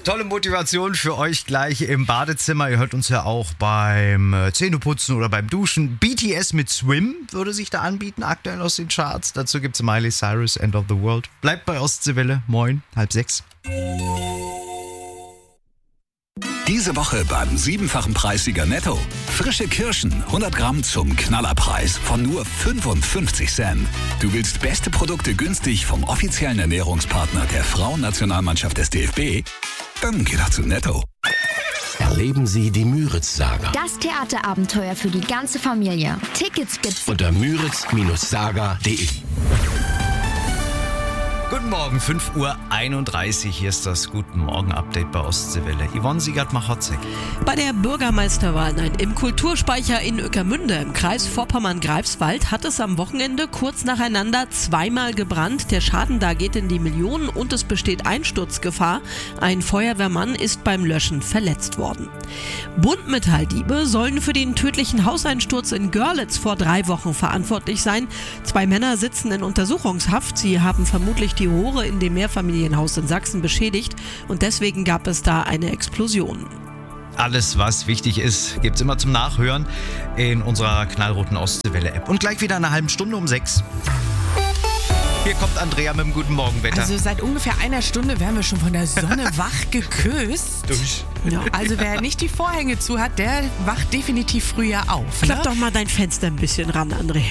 Tolle Motivation für euch gleich im Badezimmer. Ihr hört uns ja auch beim Zähneputzen oder beim Duschen. BTS mit Swim würde sich da anbieten, aktuell aus den Charts. Dazu gibt es Miley Cyrus, End of the World. Bleibt bei Ostseewelle, moin, 5:30. Diese Woche beim 7-fachen Preissieger Netto. Frische Kirschen, 100 Gramm zum Knallerpreis von nur 55 Cent. Du willst beste Produkte günstig vom offiziellen Ernährungspartner der Frauennationalmannschaft des DFB? Dann geh doch zu Netto. Erleben Sie die Müritz-Saga Das Theaterabenteuer für die ganze Familie. Tickets gibt's unter müritz-saga.de. Guten Morgen, 5:31 Uhr. Hier ist das Guten Morgen-Update bei Ostseewelle. Yvonne Siegert-Machotzek. Bei der Bürgermeisterwahl im Kulturspeicher in Ueckermünde im Kreis Vorpommern-Greifswald hat es am Wochenende kurz nacheinander zweimal gebrannt. Der Schaden da geht in die Millionen und es besteht Einsturzgefahr. Ein Feuerwehrmann ist beim Löschen verletzt worden. Buntmetalldiebe sollen für den tödlichen Hauseinsturz in Görlitz vor 3 Wochen verantwortlich sein. 2 Männer sitzen in Untersuchungshaft. Sie haben vermutlich die Rohre in dem Mehrfamilienhaus in Sachsen beschädigt und deswegen gab es da eine Explosion. Alles, was wichtig ist, gibt's immer zum Nachhören in unserer knallroten Ostseewelle-App. Und gleich wieder in einer halben Stunde um 6. Hier kommt Andrea mit dem Guten Morgen-Wetter. Also seit ungefähr einer Stunde werden wir schon von der Sonne wach geküsst. Ja, also wer nicht die Vorhänge zu hat, der wacht definitiv früher auf. Ne? Klapp doch mal dein Fenster ein bisschen ran, André.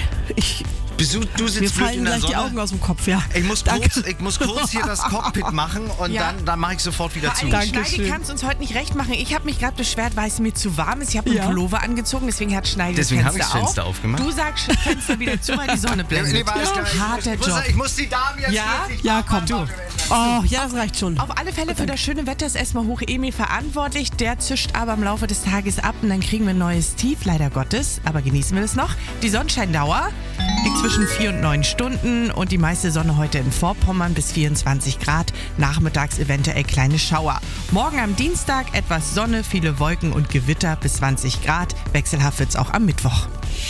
Du sitzt Mir blöd fallen in der gleich Sonne. die Augen aus dem Kopf, ja. Ich muss kurz hier das Cockpit machen und Ja. dann mache ich sofort wieder zu. Schneidi kann es uns heute nicht recht machen. Ich habe mich gerade beschwert, weil es mir zu warm ist. Ich habe einen Pullover angezogen, deswegen hat Schneidi Deswegen das habe ich Fenster das Fenster aufgemacht. Du sagst Fenster wieder zu, weil die Sonne blendet. Harter Job. Ich muss die Dame jetzt Ja? wirklich Ja, komm. machen. Oh, ja, das reicht schon. Auf alle Fälle für das schöne Wetter ist erstmal hoch Emil verantwortlich. Der zischt aber im Laufe des Tages ab und dann kriegen wir ein neues Tief, leider Gottes. Aber genießen wir das noch. Die Sonnenscheindauer liegt zwischen 4 und 9 Stunden und die meiste Sonne heute in Vorpommern bis 24 Grad. Nachmittags eventuell kleine Schauer. Morgen am Dienstag etwas Sonne, viele Wolken und Gewitter bis 20 Grad. Wechselhaft wird's auch am Mittwoch.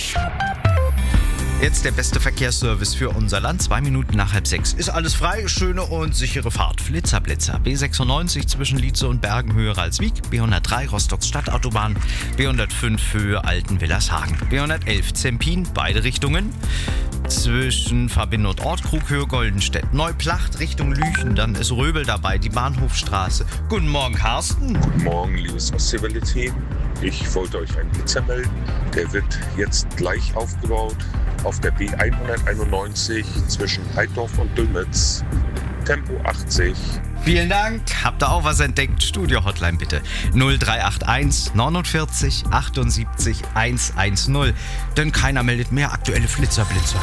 Jetzt der beste Verkehrsservice für unser Land. 2 Minuten nach 5:30. Ist alles frei, schöne und sichere Fahrt. Flitzer. B96 zwischen Lietze und Bergen, Höhe Ralswiek. B103 Rostocks Stadtautobahn. B105 Höhe Altenwillershagen. B111 Zempin, beide Richtungen. Zwischen Verbinn und Ort, Krughöhe, Goldenstedt. Neuplacht Richtung Lüchen, dann ist Röbel dabei, die Bahnhofstraße. Guten Morgen, Carsten. Guten Morgen, liebes Ostseewelle-Team. Ich wollte euch einen Blitzer melden. Der wird jetzt gleich aufgebaut auf der B191 zwischen Heidorf und Dülmitz. Tempo 80. Vielen Dank. Habt ihr auch was entdeckt? Studio-Hotline bitte. 0381 49 78 110. Denn keiner meldet mehr aktuelle Flitzerblitzer.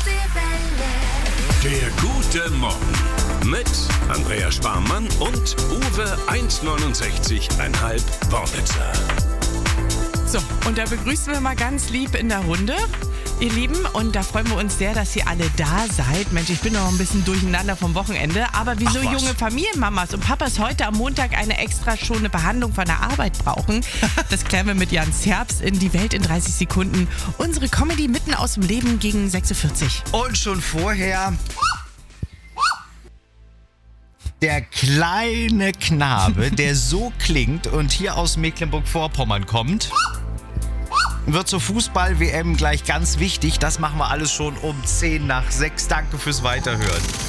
Der Gute Morgen mit Andrea Sparmann und Uwe 1,69,5 Worbitzer. So, und da begrüßen wir mal ganz lieb in der Runde, ihr Lieben. Und da freuen wir uns sehr, dass ihr alle da seid. Mensch, ich bin noch ein bisschen durcheinander vom Wochenende. Aber wieso junge Familienmamas und Papas heute am Montag eine extra schone Behandlung von der Arbeit brauchen, das klären wir mit Jans Herbst in Die Welt in 30 Sekunden. Unsere Comedy mitten aus dem Leben gegen 46. Und schon vorher der kleine Knabe, der so klingt und hier aus Mecklenburg-Vorpommern kommt, wird zur Fußball-WM gleich ganz wichtig. Das machen wir alles schon um 5:50. Danke fürs Weiterhören.